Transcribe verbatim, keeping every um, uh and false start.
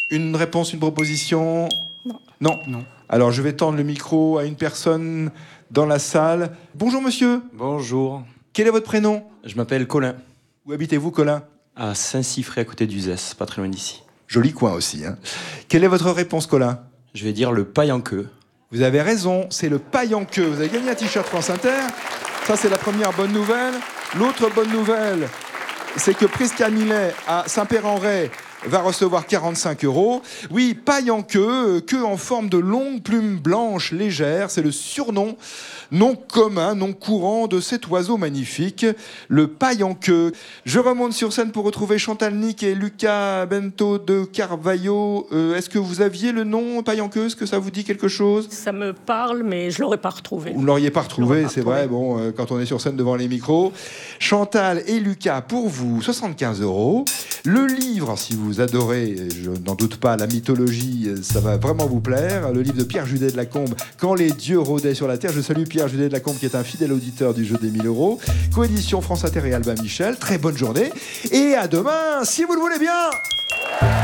Une réponse, une proposition? Non. Non. Non. Alors, je vais tendre le micro à une personne dans la salle. Bonjour, monsieur. Bonjour, Quel est votre prénom? je m'appelle Colin, Où habitez-vous, Colin? à Saint-Siffré à côté d'Uzès, pas très loin d'ici. Joli coin aussi, hein. Quelle est votre réponse, Colin? Je vais dire le paille en queue. Vous avez raison, c'est le paille en queue. Vous avez gagné un t-shirt France Inter. Ça, c'est la première bonne nouvelle. L'autre bonne nouvelle, c'est que Prisca Millet à Saint-Père-en-Retz va recevoir quarante-cinq euros. Oui, paille en queue, queue en forme de longue plume blanche légère. C'est le surnom non commun, non courant de cet oiseau magnifique, le paille en queue. Je remonte sur scène pour retrouver Chantal Nick et Lucas Bento de Carvalho. Euh, est-ce que vous aviez le nom paille en queue? Est-ce que ça vous dit quelque chose? Ça me parle, mais je l'aurais pas retrouvé. Vous ne l'auriez pas Je l'aurais retrouvé, pas c'est retrouvé. vrai, bon, euh, quand on est sur scène devant les micros. Chantal et Lucas, pour vous, soixante-quinze euros. Le livre, si vous adorez, je n'en doute pas, la mythologie, ça va vraiment vous plaire. Le livre de Pierre Judet de Lacombe, Quand les dieux rôdaient sur la terre. Je salue Pierre Judet de Lacombe, qui est un fidèle auditeur du jeu des mille euros. Coédition France Inter et Albin Michel. Très bonne journée. Et à demain, si vous le voulez bien.